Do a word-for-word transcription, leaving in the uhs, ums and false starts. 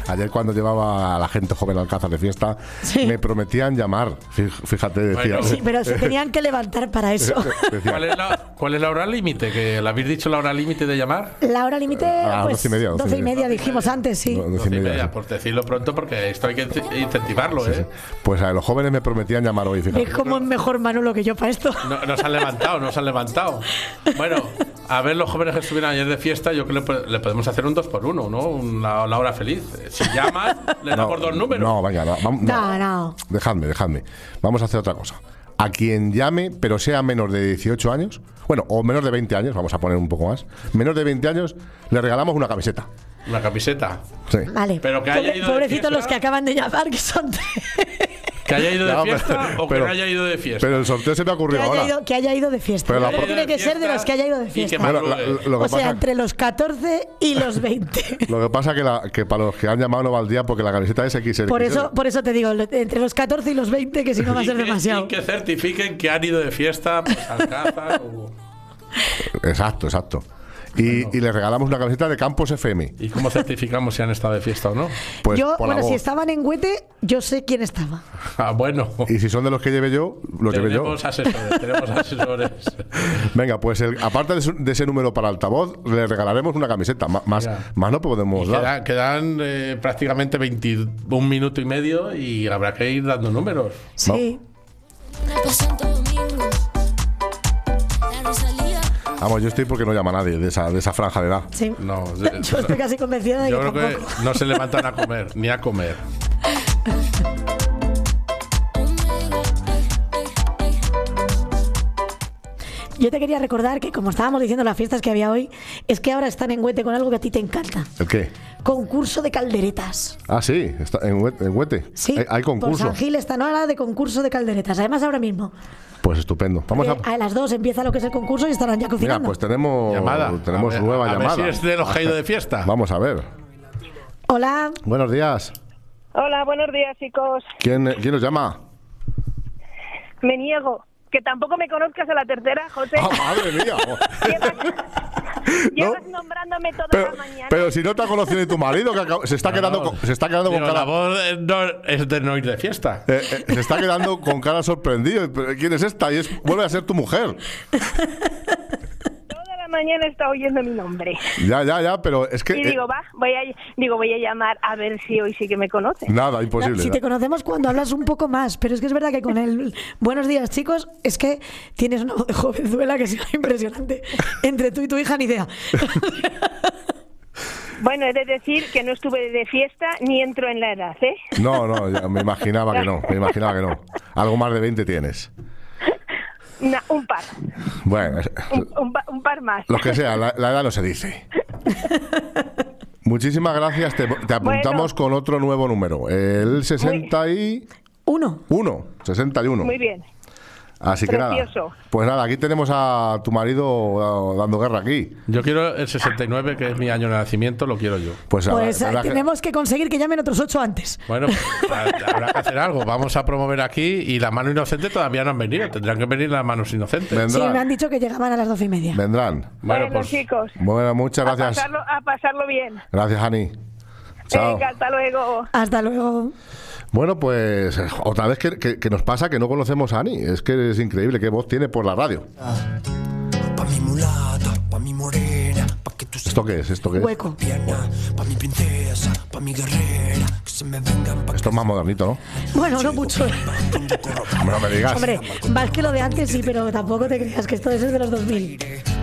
ayer cuando llevaba a la gente joven al Alcázar de fiesta, sí. me prometían llamar. Fíjate, decía. Bueno. Sí, pero se tenían que levantar para eso. ¿Cuál es la, cuál es la hora límite? ¿Que le habéis dicho la hora límite de llamar? La hora límite, ah, pues, doce y media, doce y media dijimos antes, sí. doce y media, por decirlo pronto, porque esto hay que incentivarlo, sí, ¿eh? Sí. Pues a los jóvenes me prometían llamar hoy, fíjate. Es como mejor Manolo que yo para esto. No, nos han levantado, nos han levantado. Bueno, a ver, los jóvenes que estuvieron ayer de fiesta, yo creo que le, le podemos hacer un dos por uno, ¿no? Una, la hora feliz. Si llamas, le damos no, dos números. No, venga, no, vamos, no, no. Dejadme, dejadme. Vamos a hacer otra cosa. A quien llame, pero sea menor de dieciocho años, bueno, o menor de veinte años, vamos a poner un poco más, menor de veinte años, le regalamos una camiseta. ¿Una camiseta? Sí. Vale. Pero que haya ido Pobrecitos los que acaban de llamar, que son... ¿Que haya ido de no, fiesta pero, o que pero, no haya ido de fiesta? Pero el sorteo se me ha ocurrido que haya ahora. Ido, que haya ido de fiesta. Pero la tiene que ser de los que haya ido de fiesta. Bueno, la, lo que o sea, pasa, entre los catorce y los veinte. Lo que pasa es que, la, que para los que han llamado no va al día porque la camiseta es equis ele. Por eso, por eso te digo, entre los catorce y los veinte, que si no va a ser que, demasiado. Y que certifiquen que han ido de fiesta, pues Alcázar o... Exacto, exacto. Y, bueno. y le regalamos una camiseta de Campos F M. ¿Y cómo certificamos si han estado de fiesta o no? Pues yo, bueno, si estaban en Huete, yo sé quién estaba. Ah, bueno. Y si son de los que lleve yo, los lleve yo. Tenemos asesores, tenemos asesores. Venga, pues el, aparte de, su, de ese número para altavoz, le regalaremos una camiseta. M más, más no podemos y dar. Quedan, quedan eh, prácticamente veintiún minutos y medio y habrá que ir dando números. Sí. ¿No? Vamos, yo estoy porque no llama a nadie de esa, de esa franja de edad. Sí. No, de, yo estoy casi convencida de yo que creo tampoco. que no se levantan a comer, ni a comer. Yo te quería recordar que, como estábamos diciendo, las fiestas que había hoy, es que ahora están en Huete con algo que a ti te encanta. ¿El qué? Concurso de calderetas. Ah, sí, está en Huete. En Huete. Sí, hay, hay concurso. Por San Gil están ahora de concurso de calderetas. Además, ahora mismo. Pues estupendo. Vamos eh, a... a las dos empieza lo que es el concurso y estarán ya cocinando. Mira, pues tenemos, llamada. tenemos a ver, nueva a llamada. Ver si es de los que ha ido de fiesta. Vamos a ver. Hola. Buenos días. Hola, buenos días, chicos. ¿Quién, quién nos llama? Me niego. Que tampoco me conozcas a la tercera, José. ¡Ah, madre mía! Llevas, llevas ¿No? nombrándome toda pero, la mañana. Pero si no te ha conocido ni tu marido, que acaba, se está no, quedando, no. Con, se está quedando Digo, con cara... La voz no, es de no ir de fiesta. Eh, eh, se está quedando con cara sorprendido. ¿Quién es esta? Y es, vuelve a ser tu mujer. Toda la mañana está oyendo mi nombre. Ya, ya, ya, pero es que... Y digo, eh, va, voy a, digo, voy a llamar a ver si hoy sí que me conoce. Nada, imposible. No, si te conocemos cuando hablas un poco más, pero es que es verdad que con el buenos días, chicos, es que tienes una voz de jovenzuela que es impresionante. Entre tú y tu hija, ni idea. Bueno, he de decir que no estuve de fiesta ni entro en la edad, ¿eh? No, no, ya me imaginaba que no, me imaginaba que no. Algo más de veinte tienes. Nah, un par. Bueno, un, un, un par más. Lo que sea, la, la edad no se dice. Muchísimas gracias. Te, te apuntamos bueno. con otro nuevo número. El sesenta y uno. Uno. sesenta y uno. Muy bien. Así Precioso. que nada. Pues nada, aquí tenemos a tu marido dando guerra aquí. Yo quiero el sesenta y nueve, que es mi año de nacimiento, lo quiero yo. Pues, pues a, tenemos que... que conseguir que llamen otros ocho antes. Bueno, habrá que hacer algo. Vamos a promover aquí y la mano inocente todavía no han venido. Tendrán que venir las manos inocentes. Vendrán. Sí, me han dicho que llegaban a las doce y media. Vendrán. Bueno, bueno pues, chicos. Bueno, muchas gracias. A pasarlo, a pasarlo bien. Gracias, Ani. Chao. Venga, hasta luego. Hasta luego. Bueno, pues otra vez que, que, que nos pasa que no conocemos a Ani. Es que es increíble qué voz tiene por la radio. Pa' mi mulata, pa' mi morena, pa' que tú ¿Esto qué es? ¿Esto qué es? Hueco. Pa' mi princesa, pa' mi guerrera, que se me vengan pa' Esto es más modernito, ¿no? Bueno, no mucho. No me digas. Hombre, más que lo de antes sí, pero tampoco te creas que esto es de los dos mil.